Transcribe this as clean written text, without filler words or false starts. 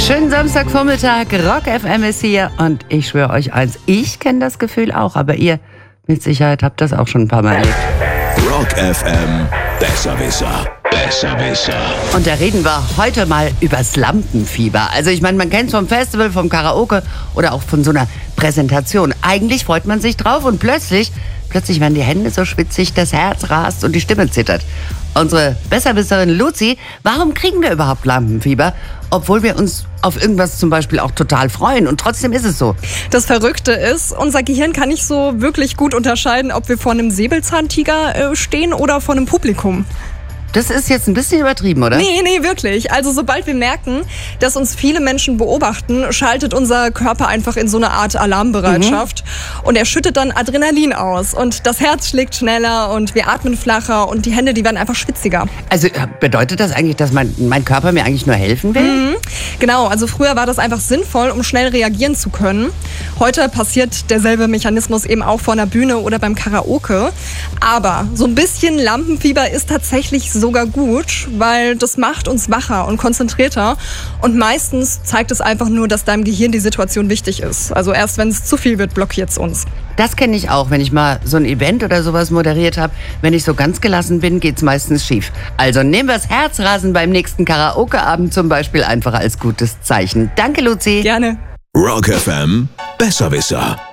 Schönen Samstagvormittag, Rock FM ist hier und ich schwöre euch eins, ich kenne das Gefühl auch, aber ihr mit Sicherheit habt das auch schon ein paar Mal erlebt. Rock FM, Besserwisser. Besserwisser. Und da reden wir heute mal übers Lampenfieber. Also ich meine, man kennt es vom Festival, vom Karaoke oder auch von so einer Präsentation. Eigentlich freut man sich drauf und plötzlich werden die Hände so schwitzig, das Herz rast und die Stimme zittert. Unsere Besserwisserin Luzi, warum kriegen wir überhaupt Lampenfieber, obwohl wir uns auf irgendwas zum Beispiel auch total freuen und trotzdem ist es so? Das Verrückte ist, unser Gehirn kann nicht so wirklich gut unterscheiden, ob wir vor einem Säbelzahntiger stehen oder vor einem Publikum. Das ist jetzt ein bisschen übertrieben, oder? Nee, wirklich. Also sobald wir merken, dass uns viele Menschen beobachten, schaltet unser Körper einfach in so eine Art Alarmbereitschaft. Und er schüttet dann Adrenalin aus. Und das Herz schlägt schneller und wir atmen flacher und die Hände, die werden einfach schwitziger. Also bedeutet das eigentlich, dass mein Körper mir eigentlich nur helfen will? Genau, also früher war das einfach sinnvoll, um schnell reagieren zu können. Heute passiert derselbe Mechanismus eben auch vor einer Bühne oder beim Karaoke. Aber so ein bisschen Lampenfieber ist tatsächlich sogar gut, weil das macht uns wacher und konzentrierter. Und meistens zeigt es einfach nur, dass deinem Gehirn die Situation wichtig ist. Also erst wenn es zu viel wird, blockiert es uns. Das kenne ich auch, wenn ich mal so ein Event oder sowas moderiert habe. Wenn ich so ganz gelassen bin, geht's meistens schief. Also nehmen wir das Herzrasen beim nächsten Karaoke-Abend zum Beispiel einfach als gutes Zeichen. Danke, Luzi. Gerne. Rock FM, Besserwisser.